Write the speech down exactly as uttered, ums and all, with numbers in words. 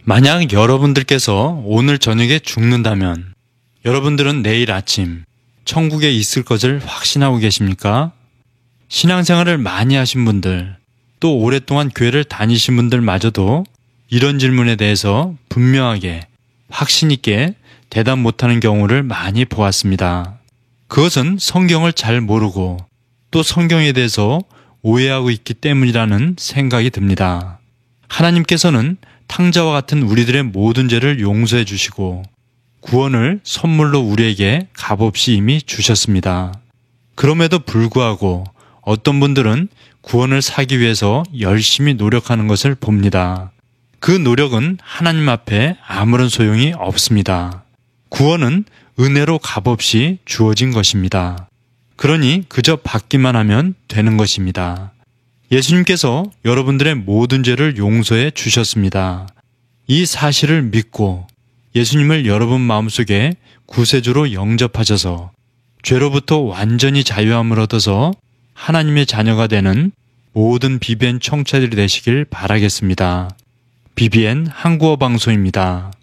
만약 여러분들께서 오늘 저녁에 죽는다면 여러분들은 내일 아침 천국에 있을 것을 확신하고 계십니까? 신앙생활을 많이 하신 분들, 또 오랫동안 교회를 다니신 분들마저도 이런 질문에 대해서 분명하게 확신 있게 대답 못하는 경우를 많이 보았습니다. 그것은 성경을 잘 모르고 또 성경에 대해서 오해하고 있기 때문이라는 생각이 듭니다. 하나님께서는 탕자와 같은 우리들의 모든 죄를 용서해 주시고 구원을 선물로 우리에게 값없이 이미 주셨습니다. 그럼에도 불구하고 어떤 분들은 구원을 사기 위해서 열심히 노력하는 것을 봅니다. 그 노력은 하나님 앞에 아무런 소용이 없습니다. 구원은 은혜로 값없이 주어진 것입니다. 그러니 그저 받기만 하면 되는 것입니다. 예수님께서 여러분들의 모든 죄를 용서해 주셨습니다. 이 사실을 믿고 예수님을 여러분 마음속에 구세주로 영접하셔서 죄로부터 완전히 자유함을 얻어서 하나님의 자녀가 되는 모든 비비엔 청취자들이 되시길 바라겠습니다. 비비엔 한국어 방송입니다.